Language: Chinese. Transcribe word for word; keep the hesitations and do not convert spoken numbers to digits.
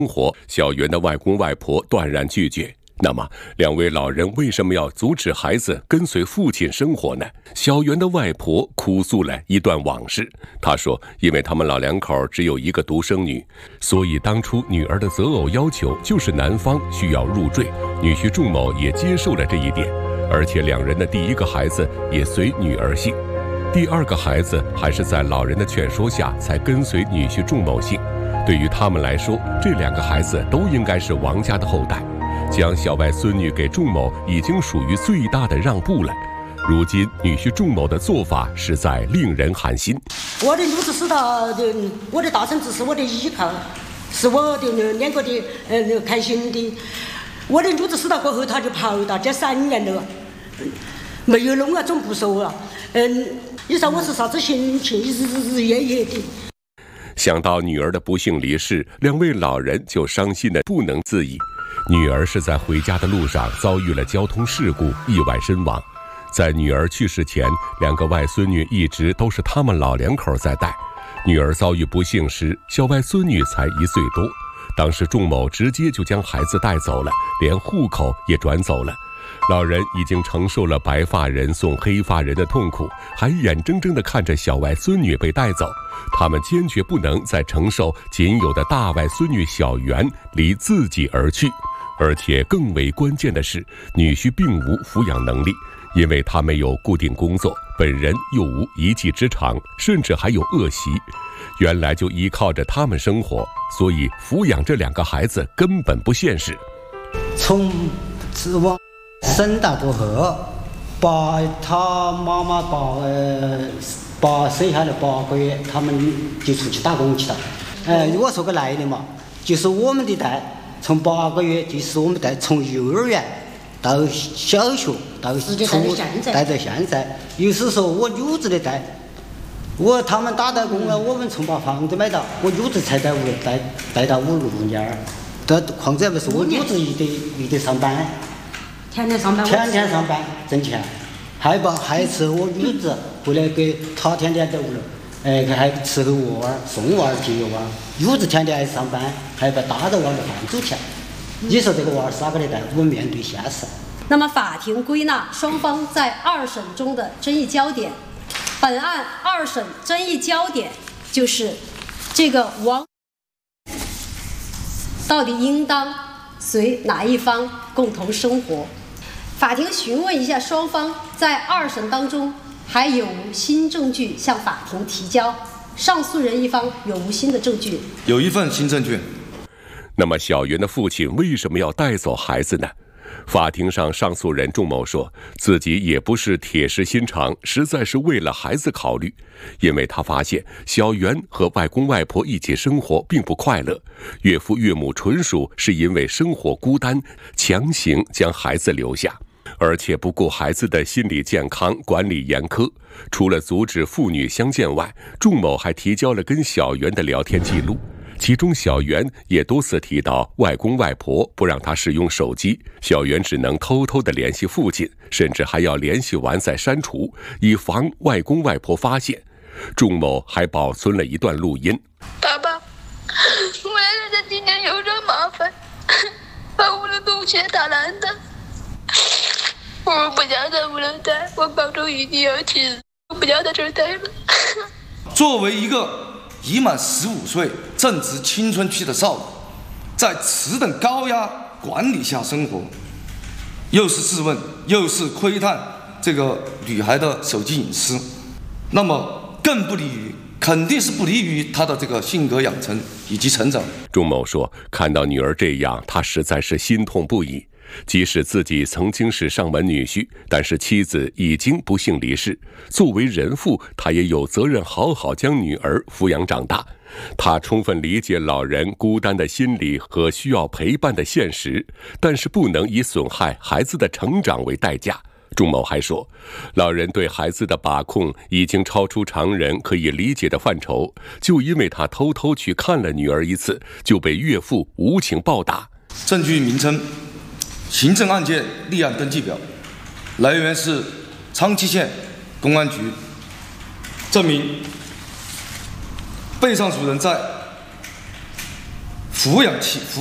生活，小袁的外公外婆断然拒绝。那么，两位老人为什么要阻止孩子跟随父亲生活呢？小袁的外婆哭诉了一段往事。她说，因为他们老两口只有一个独生女，所以当初女儿的择偶要求就是男方需要入赘，女婿仲某也接受了这一点，而且两人的第一个孩子也随女儿姓，第二个孩子还是在老人的劝说下才跟随女婿仲某姓。对于他们来说，这两个孩子都应该是王家的后代。将小外孙女给仲某已经属于最大的让步了，如今女婿仲某的做法实在令人寒心。 我的女子是他的，我的大孙子是我的依靠，是我的两个的呃开心的。我的女子死了过后，他就跑到这三年了，没有弄啊，总不说啊，嗯，你说我是啥子心情，日日夜夜的。 想到女儿的不幸离世，两位老人就伤心的不能自已。女儿是在回家的路上遭遇了交通事故，意外身亡。在女儿去世前，两个外孙女一直都是他们老两口在带。女儿遭遇不幸时，小外孙女才一岁多。当时仲某直接就将孩子带走了，连户口也转走了。老人已经承受了白发人送黑发人的痛苦，还眼睁睁地看着小外孙女被带走，他们坚决不能再承受仅有的大外孙女小袁离自己而去。而且更为关键的是，女婿并无抚养能力，因为他没有固定工作，本人又无一技之长，甚至还有恶习，原来就依靠着他们生活，所以抚养这两个孩子根本不现实。 从自我生大过后，把他妈妈把呃把生下来八个月，他们就出去打工去了。呃，如果说个来的嘛，就是我们的带，从八个月就是我们带从幼儿园到小学到初带到现在。有时说我女子的带，我他们打打工了，我们从把房子买到，我女子才在屋里带带到五六年。但况且不是我女子也得也得上班。 天天上班， 天天上班挣钱，还把还是我女子回来给他天天在屋里，哎，还伺候娃儿、送娃儿、接娃儿。女子天天还上班，还把搭着娃儿的饭煮钱。你说这个娃儿是哪个的带？我们面对现实。 那么，法庭归纳双方在二审中的争议焦点，本案二审争议焦点就是这个王到底应当随哪一方共同生活。法庭询问一下双方在二审当中还有无新证据向法庭提交，上诉人一方有无新的证据？ 有一份新证据。 那么小袁的父亲为什么要带走孩子呢？法庭上上诉人仲某说，自己也不是铁石心肠，实在是为了孩子考虑，因为他发现小袁和外公外婆一起生活并不快乐，岳父岳母纯属是因为生活孤单，强行将孩子留下，而且不顾孩子的心理健康，管理严苛。除了阻止父女相见外，仲某还提交了跟小袁的聊天记录，其中小袁也多次提到外公外婆不让他使用手机，小袁只能偷偷地联系父亲，甚至还要联系完再删除，以防外公外婆发现。仲某还保存了一段录音。 爸爸，我奶奶今年有点麻烦，把我的东西打烂的，我不想在屋里待，我保证一定要去，我不要在这儿待了。 作为一个已满十五岁、正值青春期的少女，在此等高压管理下生活，又是质问，又是窥探这个女孩的手机隐私，那么更不利于，肯定是不利于她的这个性格养成以及成长。 仲某说，看到女儿这样，他实在是心痛不已。即使自己曾经是上门女婿，但是妻子已经不幸离世，作为人父，他也有责任好好将女儿抚养长大。他充分理解老人孤单的心理和需要陪伴的现实，但是不能以损害孩子的成长为代价。仲某还说，老人对孩子的把控已经超出常人可以理解的范畴，就因为他偷偷去看了女儿一次，就被岳父无情暴打。 证据名称：行政案件立案登记表，来源是昌溪县公安局。证明被上诉人在抚养妻。